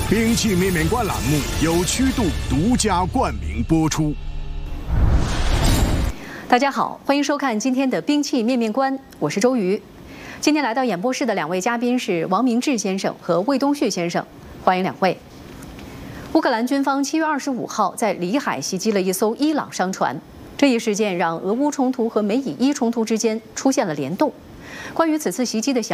兵器面面观栏目由曲度独家冠名播出。 大家好，欢迎收看今天的兵器面面观，我是周瑜。今天来到演播室的两位嘉宾是王明志先生和魏东旭先生，欢迎两位。乌克兰军方7月25号在里海袭击了一艘伊朗商船，这一事件让俄乌冲突和美以伊冲突之间出现了联动。关于此次袭击的